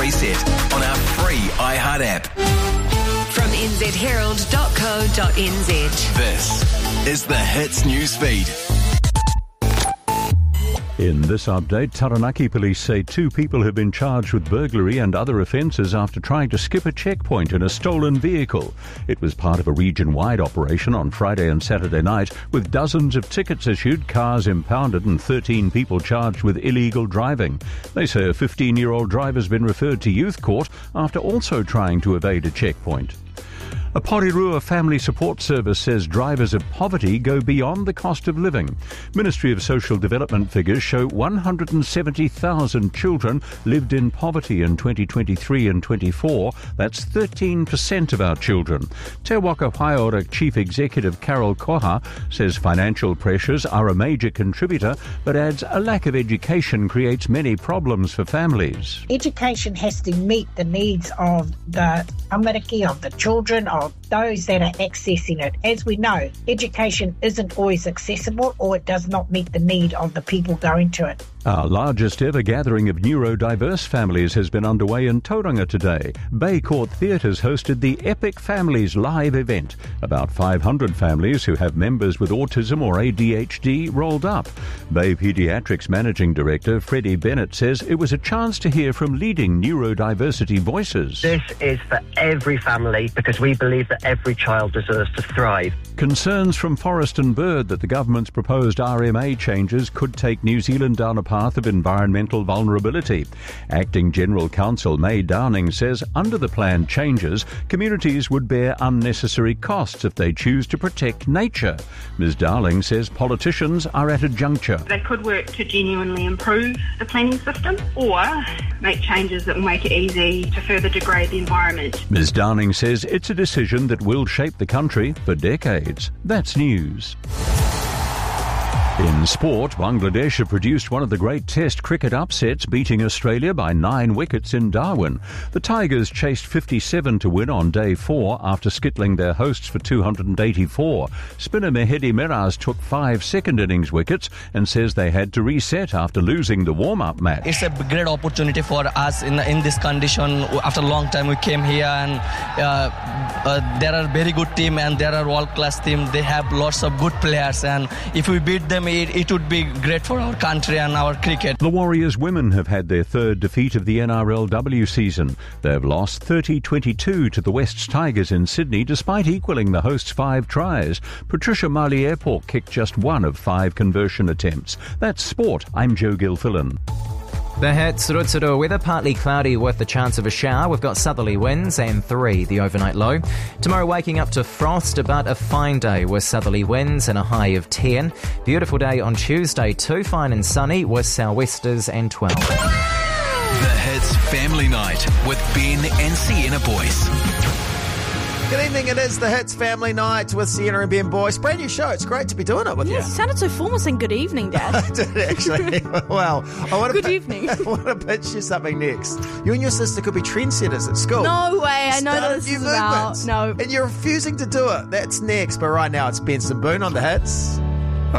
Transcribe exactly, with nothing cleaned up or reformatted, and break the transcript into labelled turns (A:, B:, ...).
A: Reset on our free iHeart app.
B: From n z herald dot co dot n z.
A: This is the Hits News Feed.
C: In this update, Taranaki police say two people have been charged with burglary and other offences after trying to skip a checkpoint in a stolen vehicle. It was part of a region-wide operation on Friday and Saturday night, with dozens of tickets issued, cars impounded and thirteen people charged with illegal driving. They say a fifteen-year-old driver has been referred to youth court after also trying to evade a checkpoint. A Porirua Family Support Service says drivers of poverty go beyond the cost of living. Ministry of Social Development figures show one hundred seventy thousand children lived in poverty in twenty twenty-three and twenty-four. That's thirteen percent of our children. Te Waka Whaiora Chief Executive Carol Koha says financial pressures are a major contributor, but adds a lack of education creates many problems for families.
D: Education has to meet the needs of the tamariki, of the children, of those that are accessing it. As we know, education isn't always accessible, or it does not meet the need of the people going to it.
C: Our largest ever gathering of neurodiverse families has been underway in Tauranga today. Bay Court Theatres hosted the Epic Families Live event. About five hundred families who have members with autism or A D H D rolled up. Bay Paediatrics Managing Director Freddie Bennett says it was a chance to hear from leading neurodiversity voices.
E: This is for every family because we believe that every child deserves to thrive.
C: Concerns from Forest and Bird that the government's proposed R M A changes could take New Zealand down a path of environmental vulnerability. Acting General Counsel May Downing says under the planned changes, communities would bear unnecessary costs if they choose to protect nature. Miz Dowling says politicians are at a juncture.
F: They could work to genuinely improve the planning system or make changes that will make it easy to further degrade the environment.
C: Miz Downing says it's a decision that will shape the country for decades. That's news. In sport, Bangladesh have produced one of the great Test cricket upsets, beating Australia by nine wickets in Darwin. The Tigers chased fifty-seven to win on day four after skittling their hosts for two hundred eighty-four. Spinner Mehedi Miraz took five second innings wickets and says they had to reset after losing the warm-up match.
G: It's a great opportunity for us in in this condition. After a long time we came here, and uh, uh, there are very good team and there are world-class team. They have lots of good players, and if we beat them, It, it would be great for our country and our cricket.
C: The Warriors women have had their third defeat of the N R L W season. They have lost thirty twenty-two to the Wests Tigers in Sydney, despite equalling the hosts' five tries. Patricia Marley Airport kicked just one of five conversion attempts. That's sport. I'm Joe Gilfillan.
H: The Hits, Rutsuru, weather partly cloudy with the chance of a shower. We've got southerly winds and three, the overnight low. Tomorrow waking up to frost, but a fine day with southerly winds and a high of ten. Beautiful day on Tuesday too, fine and sunny with sou'westers and twelve.
A: The Hits Family Night with Ben and Sienna Boyce.
I: Good evening, it is the Hits Family Night with Sienna and Ben Boyce. Brand new show, it's great to be doing it with
J: yeah,
I: you.
J: You sounded so formal saying good evening, Dad.
I: I did actually. Well, I want to
J: good evening.
I: I want to pitch you something next. You and your sister could be trendsetters at school.
J: No way, I know
I: Start
J: what this is about. No.
I: And you're refusing to do it. That's next, but right now it's Benson Boone on the Hits.